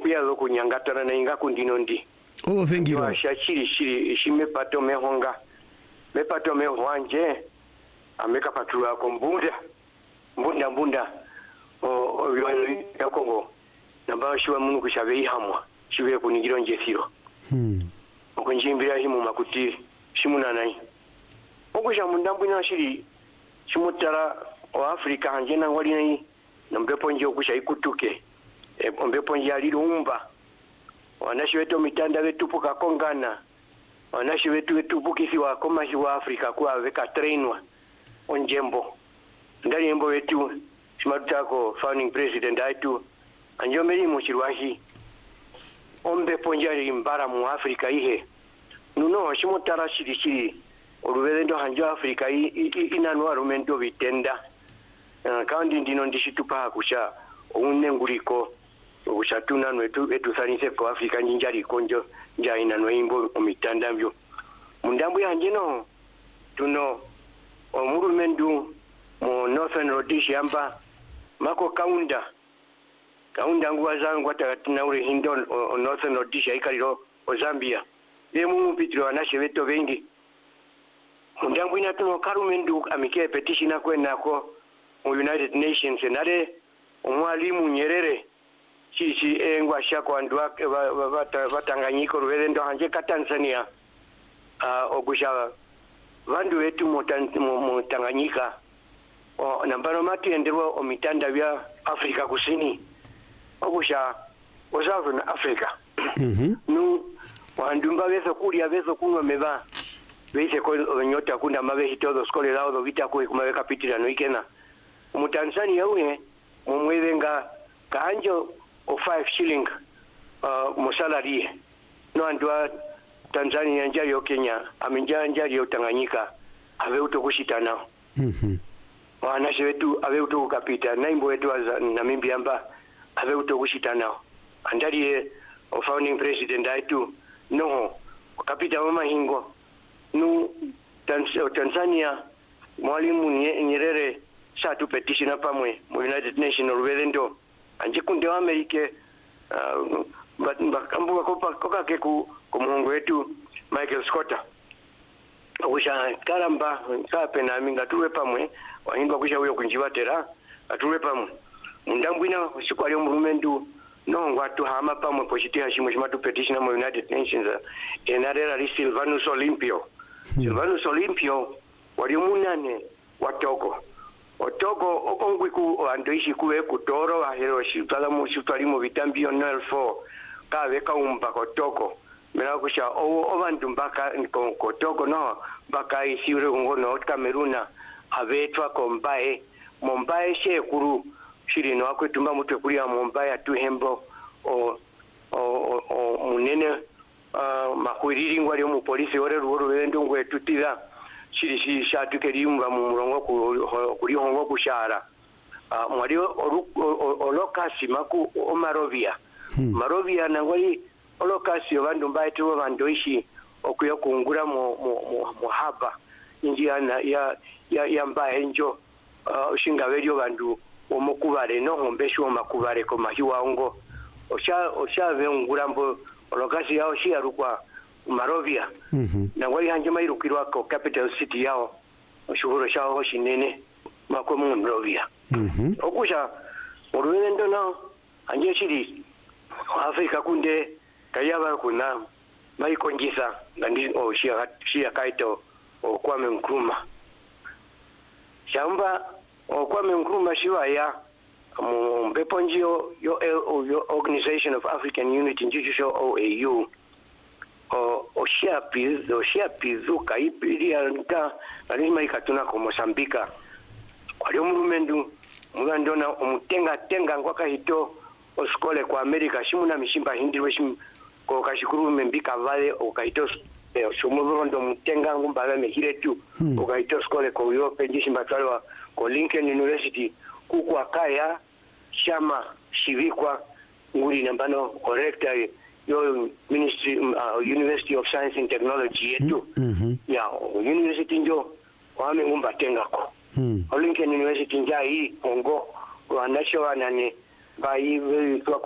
kuya lo kunyangatana na inga kundinondi fengiro shiri shime pato mehonga me pato mehwanje ameka patrua kombunda mbunda o ya Kongo namba shiwa munu kushabe ihamwa shibe kunigiro njesiro okunjimbira himu makuti shimuna nai okusha mundambuna shiri shimutara o Afrika hanjena ngwali nai nambepo nje okusha ikutuke ombepo nje alirumba wanashi wetu mitanda wetu puka kongana wanashi wetu pukisi wa komashi wa Afrika kwa weka trainwa onjembo ndali embo wetu shimatako founding president aitu anjomeri muchirwahi ombepo nje mbara mu Afrika ihe nuno shimutara shiri olubelendo hanjo Afrika inanwa rumendo bitenda kandi ndino ndishitupa kusha unenguliko ushatuna nwetu etusanise ko Afrika njari konjo njaina noimbo omitandambyo mundambu yanjeno tuno omurumendu mu Northern Rhodesia amba mako kaunda nguwa zangu atatina ule hindo Northern Rhodesia ikaliro o Zambia yemu mpitiro anashe veto vengi mundambu ina tuno karumendu amike petition kwenako mu United Nations nare umwalimu Nyerere sisi engwa shako andwa batanganyiko ruwendo hanje ka Tanzania ogusha vandu wetu mu Tanganyika nambaro mati endewa omitanda vya Afrika Kusini ogusha ozavu na Afrika nu wandumba wezo kulia wezo kunwa meva weise ko nyota kunda mabe hitodo skole lao do vita ko kumaweka pitira no ikena mu Tanzania uye mumwevenga kanjo o 5 shilling mu salary no andwa Tanzania njari yo Kenya amenja njari yo Tanganyika ave utokushitana wana shetu ave utokapita naimbo wetu Namibia amba ave utokushitana andari o founding president aitu no kapita mama hingo nu Tanzania mwalimu Nyerere satu petition pamwe mu United Nations olwelendo anjikunde wa Amerika bakambuka koka ke ku muhungu wetu Michael Scott okusha karamba kape na minga tuwe pamwe wahindwa kusha uyo kunjibatera atuwe pamwe mundambwina siku ali murumendu no watu hama pamwe pochiti hashimo shimatu petition mu United Nations enarera li Silvanus Olympio wali munane watoko Otogo okongwiku andoishi kuwe kutoro ahero shitala mu shitali mu vitambio 94 kawe kaumba kotoko mera kusha obantu mbaka kotoko no baka isiure ngono Kameruna abetwa kombae mombae shekuru shirino akwetumba mutwe kuri mombae atuhembo munene makwiriri ngwali mu polisi ore ruoro wendo ngwetutira shiri shatuke limba mu murongo kuri hongo kushara mwali olokasi maku omarovia marovia nangwali olokasi abandu mbaito bandoishi okuya kungura mu haba injia ya mbae njo shingavelyo bandu omukubare no hombesho makubare ko mahiwango osha vengurambo olokasi yao shiarukwa Marovia na wali hanje mairukirwa ko capital city yao oshuhuro shao shinene mako mu Marovia okusha orwendo na hanje shiri Afrika kunde kayaba kuna maikonjisa ngandi shia kaito Kwame Nkrumah shamba Kwame Nkrumah shiwaya mu mbeponjio yo Organization of African Unity njijisho OAU oshiapizu kaipiria nta alizima ikatuna ko Mozambika kwali murumendu mugandona umutenga ngwaka hito oskole kwa America shimuna mishimba hindirwe shim ko kashikuru membika vale okaito shumurondo mutenga ngumba mehiretu okaito skole ko Europe njishimba twalwa ko Lincoln University kukwa kaya shama shivikwa nguri nambano corrector yo Ministry University of Science and Technology yetu ya university njo wame ngumba tengako Lincoln University njai Kongo wanasho wanane bai kwa